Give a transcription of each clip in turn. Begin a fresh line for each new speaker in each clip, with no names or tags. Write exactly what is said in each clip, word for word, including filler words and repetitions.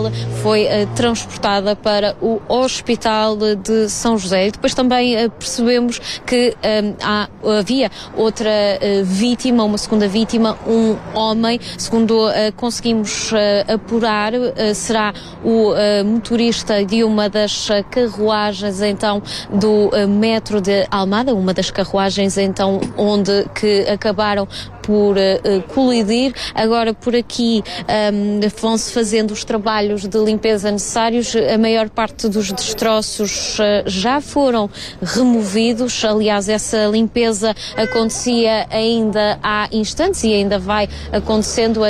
ela foi uh, transportada para o Hospital de São José. E depois também uh, percebemos que um, há, havia outra uh, vítima, uma segunda vítima, um homem, segundo uh, conseguimos uh, apurar, uh, será o uh, motorista de uma das uh, carruagens então do uh, metro de Almada, uma das carruagens então onde que acabaram por uh, colidir. Agora por aqui um, vão-se fazendo os trabalhos de limpeza necessários. A maior parte dos destroços uh, já foram removidos. Aliás, essa limpeza acontecia ainda há instantes e ainda vai acontecendo.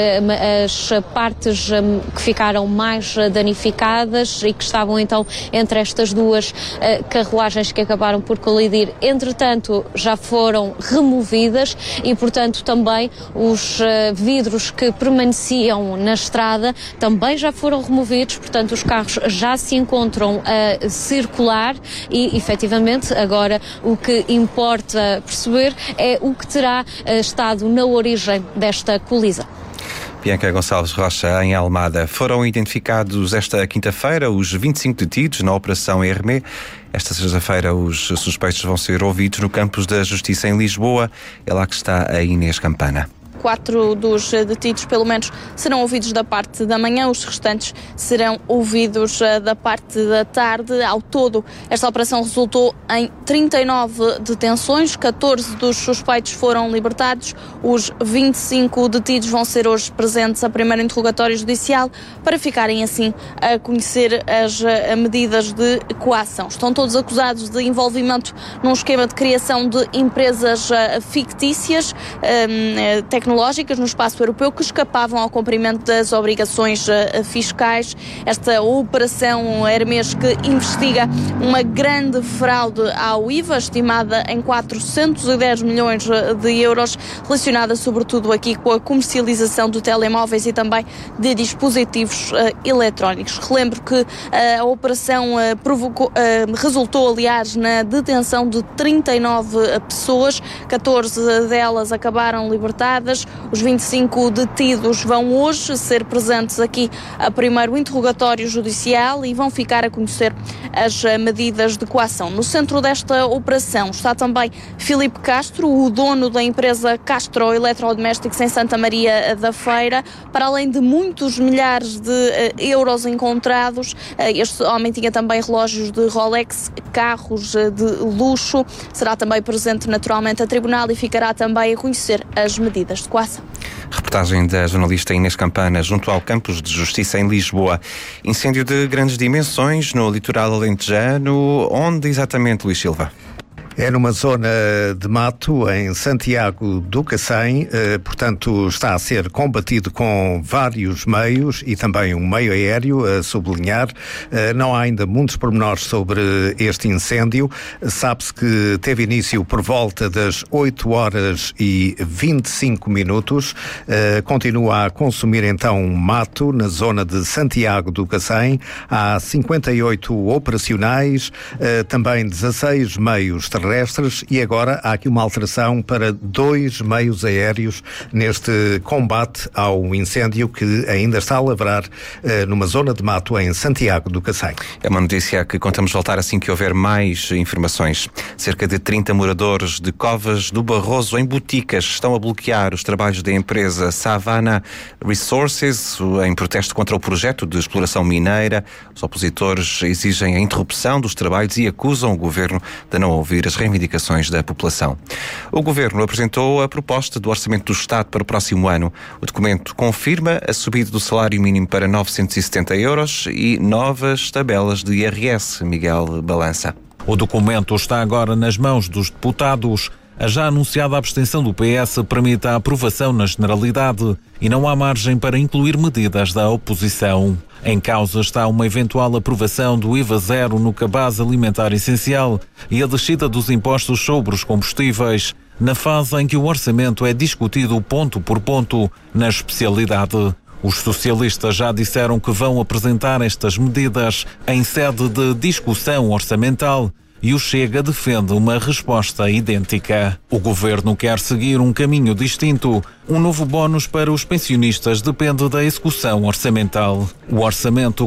As partes um, que ficaram mais danificadas e que estavam então entre estas duas uh, carruagens que acabaram por colidir, entretanto já foram removidas e portanto também Também os uh, vidros que permaneciam na estrada também já foram removidos, portanto os carros já se encontram a circular e efetivamente agora o que importa perceber é o que terá uh, estado na origem desta colisão.
Bianca Gonçalves Rocha, em Almada. Foram identificados esta quinta-feira os vinte e cinco detidos na Operação Hermé. Esta sexta-feira os suspeitos vão ser ouvidos no Campos da Justiça em Lisboa. É lá que está a Inês Campana.
Quatro dos detidos, pelo menos, serão ouvidos da parte da manhã, os restantes serão ouvidos da parte da tarde. Ao todo, esta operação resultou em trinta e nove detenções, catorze dos suspeitos foram libertados, os vinte e cinco detidos vão ser hoje presentes a primeiro interrogatório judicial para ficarem assim a conhecer as medidas de coação. Estão todos acusados de envolvimento num esquema de criação de empresas fictícias, tecnológicas, tecnológicas no espaço europeu que escapavam ao cumprimento das obrigações uh, fiscais. Esta operação Hermés que investiga uma grande fraude ao I V A, estimada em quatrocentos e dez milhões de euros, relacionada sobretudo aqui com a comercialização de telemóveis e também de dispositivos uh, eletrónicos. Relembro que uh, a operação uh, provocou, uh, resultou, aliás, na detenção de trinta e nove pessoas, catorze delas acabaram libertadas. Os vinte e cinco detidos vão hoje ser presentes aqui a primeiro interrogatório judicial e vão ficar a conhecer as medidas de coação. No centro desta operação está também Filipe Castro, o dono da empresa Castro Eletrodomésticos em Santa Maria da Feira. Para além de muitos milhares de uh, euros encontrados, uh, este homem tinha também relógios de Rolex, carros uh, de luxo. Será também presente naturalmente a tribunal e ficará também a conhecer as medidas de coação.
Reportagem da jornalista Inês Campana junto ao Campos de Justiça em Lisboa. Incêndio de grandes dimensões no litoral alentejano. Onde exatamente, Luís Silva?
É numa zona de mato em Santiago do Cacém, eh, portanto está a ser combatido com vários meios e também um meio aéreo, a sublinhar. Eh, não há ainda muitos pormenores sobre este incêndio. Sabe-se que teve início por volta das oito horas e vinte e cinco minutos. Eh, continua a consumir então mato na zona de Santiago do Cacém. Há cinquenta e oito operacionais, eh, também dezasseis meios terrestres. terrestres e agora há aqui uma alteração para dois meios aéreos neste combate ao incêndio que ainda está a lavrar eh, numa zona de mato em Santiago do Cacém.
É uma notícia que contamos voltar assim que houver mais informações. Cerca de trinta moradores de Covas do Barroso, em Boticas, estão a bloquear os trabalhos da empresa Savannah Resources em protesto contra o projeto de exploração mineira. Os opositores exigem a interrupção dos trabalhos e acusam o governo de não ouvir as reivindicações da população. O Governo apresentou a proposta do Orçamento do Estado para o próximo ano. O documento confirma a subida do salário mínimo para novecentos e setenta euros e novas tabelas de I R S. Miguel Balança.
O documento está agora nas mãos dos deputados. A já anunciada abstenção do P S permite a aprovação na generalidade e não há margem para incluir medidas da oposição. Em causa está uma eventual aprovação do I V A zero no cabaz alimentar essencial e a descida dos impostos sobre os combustíveis, na fase em que o orçamento é discutido ponto por ponto na especialidade. Os socialistas já disseram que vão apresentar estas medidas em sede de discussão orçamental e o Chega defende uma resposta idêntica. O governo quer seguir um caminho distinto. Um novo bónus para os pensionistas depende da execução orçamental. O orçamento